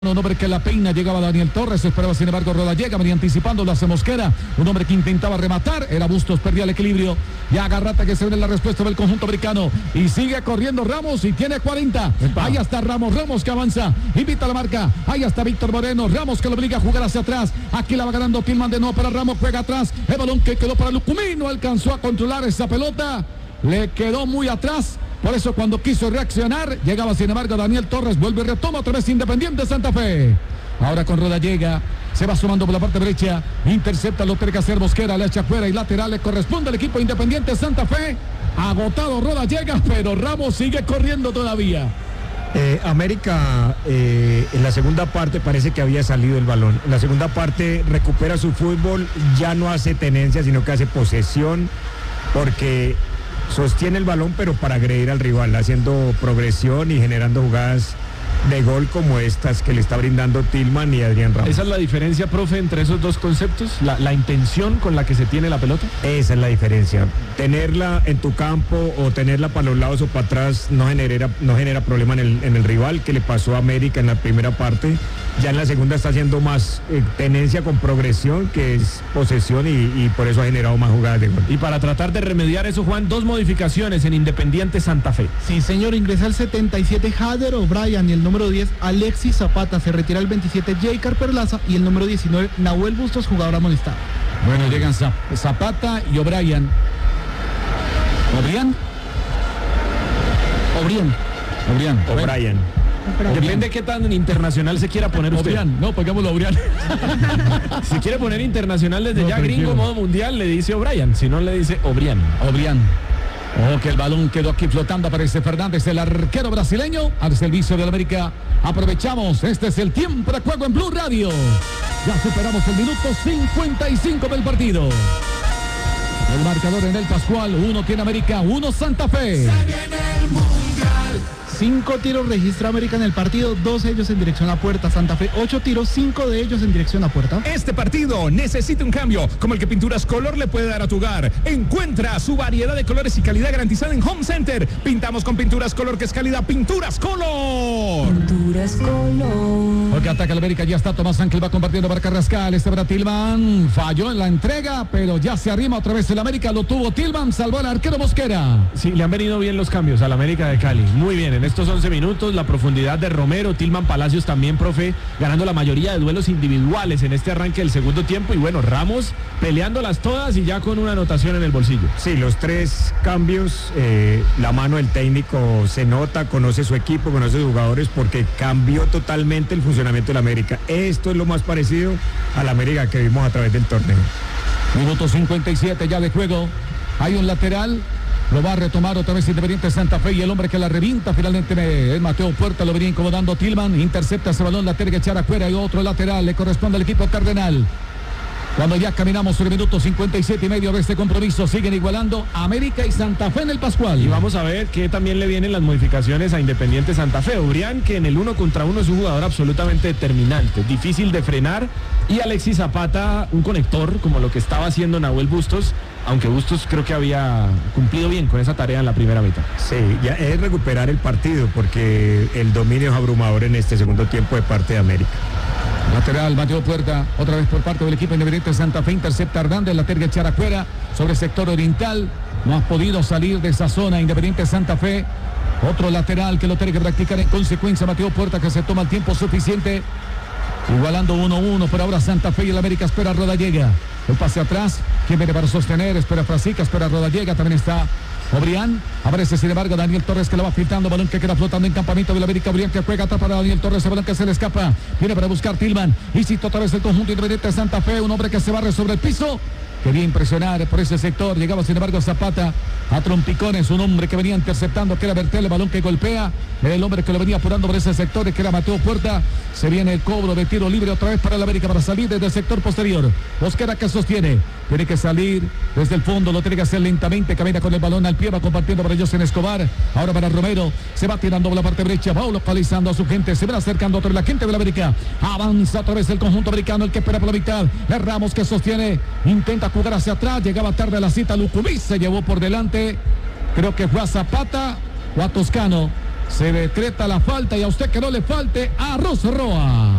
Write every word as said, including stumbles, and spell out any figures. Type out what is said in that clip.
Un hombre que la peina, llegaba Daniel Torres, esperaba sin embargo Rodallega, venía anticipando, lo hace Mosquera, un hombre que intentaba rematar, era Bustos, perdía el equilibrio, y Agarrata que se ve en la respuesta del conjunto americano, y sigue corriendo Ramos y tiene cuarenta, Epa. Ahí está Ramos, Ramos que avanza, invita a la marca, ahí está Víctor Moreno, Ramos que lo obliga a jugar hacia atrás, aquí la va ganando Tillman de nuevo para Ramos, juega atrás, el balón que quedó para Lucumí, no alcanzó a controlar esa pelota, le quedó muy atrás. Por eso cuando quiso reaccionar, llegaba sin embargo Daniel Torres, vuelve y retoma otra vez Independiente Santa Fe. Ahora con Rodallega, se va sumando por la parte derecha, intercepta, lo tiene que hacer Mosquera, le echa fuera y lateral, le corresponde al equipo Independiente Santa Fe. Agotado Rodallega, pero Ramos sigue corriendo todavía. Eh, América eh, en la segunda parte parece que había salido el balón. En la segunda parte recupera su fútbol, ya no hace tenencia, sino que hace posesión, porque sostiene el balón, pero para agredir al rival, haciendo progresión y generando jugadas de gol como estas que le está brindando Tillman y Adrián Ramos. ¿Esa es la diferencia, profe, entre esos dos conceptos? ¿La, la intención con la que se tiene la pelota? Esa es la diferencia. Tenerla en tu campo o tenerla para los lados o para atrás no genera, no genera problema en el, en el rival, que le pasó a América en la primera parte. Ya en la segunda está haciendo más eh, tenencia con progresión, que es posesión, y, y por eso ha generado más jugadas de gol. Y para tratar de remediar eso, Juan, dos modificaciones en Independiente Santa Fe. Sí, señor, ingresa el setenta y siete Jader O'Brien y el número diez Alexis Zapata, se retira el veintisiete Jaycar Perlaza y el número diecinueve Nahuel Bustos, jugador amonestado. Bueno, llegan Zapata y O'Brien. ¿O'Brien? O'Brien. O'Brien. O'Brien. Depende de qué tan internacional se quiera poner usted. O'Brien, no, pongámoslo O'Brien. Si quiere poner internacional desde no, ya gringo, quiero. Modo mundial, le dice O'Brien. Si no, le dice O'Brien. O'Brien. Oh, que el balón quedó aquí flotando, aparece Fernández, el arquero brasileño, al servicio de la América. Aprovechamos, este es el tiempo de juego en Blue Radio. Ya superamos el minuto cincuenta y cinco del partido. El marcador en el Pascual, uno tiene América, uno Santa Fe. Se viene el Mundial. Cinco tiros registra América en el partido, dos ellos en dirección a puerta. Santa Fe, ocho tiros, cinco de ellos en dirección a puerta. Este partido necesita un cambio, como el que Pinturas Color le puede dar a tu hogar. Encuentra su variedad de colores y calidad garantizada en Home Center. Pintamos con Pinturas Color, que es calidad. Pinturas Color. Pinturas Color. Porque ataca el América, ya está Tomás Ángel, va compartiendo para Carrascal. Este para Tillman, falló en la entrega, pero ya se arrima otra vez el América. Lo tuvo Tillman, salvó al arquero Mosquera. Sí, le han venido bien los cambios al América de Cali. Muy bien, en estos once minutos, la profundidad de Romero, Tillman Palacios también, profe, ganando la mayoría de duelos individuales en este arranque del segundo tiempo, y bueno, Ramos peleándolas todas y ya con una anotación en el bolsillo. Sí, los tres cambios, eh, la mano del técnico se nota, conoce su equipo, conoce sus jugadores, porque cambió totalmente el funcionamiento del América. Esto es lo más parecido al América que vimos a través del torneo. Minuto cincuenta y siete ya de juego, hay un lateral. Lo va a retomar otra vez Independiente Santa Fe, y el hombre que la revienta finalmente es Mateo Puerta, lo venía incomodando Tillman, intercepta ese balón, la tiene que echar afuera, y otro lateral, le corresponde al equipo cardenal. Cuando ya caminamos sobre el minuto cincuenta y siete y medio de este compromiso, siguen igualando América y Santa Fe en el Pascual. Y vamos a ver que también le vienen las modificaciones a Independiente Santa Fe. O'Brien, que en el uno contra uno es un jugador absolutamente determinante, difícil de frenar, y Alexis Zapata, un conector, como lo que estaba haciendo Nahuel Bustos, aunque Bustos creo que había cumplido bien con esa tarea en la primera mitad. Sí, ya es recuperar el partido, porque el dominio es abrumador en este segundo tiempo de parte de América. Lateral, Mateo Puerta, otra vez por parte del equipo Independiente Santa Fe, intercepta Hernández, la tiene que echar afuera sobre el sector oriental, no ha podido salir de esa zona Independiente Santa Fe. Otro lateral que lo tiene que practicar en consecuencia Mateo Puerta, que se toma el tiempo suficiente, igualando uno a uno. Por ahora Santa Fe y el América espera a Rodallega, el pase atrás, quien viene para sostener, espera Frasica, espera Rodallega, también está O'Brien, aparece sin embargo Daniel Torres, que lo va filtrando, balón que queda flotando en campamento del América. O'Brien que juega atrás para Daniel Torres, el balón que se le escapa, viene para buscar Tillman, y cita otra vez el conjunto Independiente de Santa Fe, un hombre que se barre sobre el piso, quería impresionar por ese sector, llegaba sin embargo Zapata a trompicones, un hombre que venía interceptando, que era Bertel, el balón que golpea, el hombre que lo venía apurando por ese sector, que era Mateo Puerta. Se viene el cobro de tiro libre otra vez para el América, para salir desde el sector posterior. Mosquera que sostiene, tiene que salir desde el fondo, lo tiene que hacer lentamente, camina con el balón al pie, va compartiendo para José Escobar, ahora para Romero, se va tirando por la parte derecha, va localizando a su gente, se va acercando otra vez la gente de la América, avanza otra vez el conjunto americano, el que espera por la mitad, es Ramos que sostiene, intenta jugar hacia atrás, llegaba tarde a la cita, Lucumí se llevó por delante, creo que fue a Zapata o a Toscano. Se decreta la falta y a usted que no le falte arroz Roa.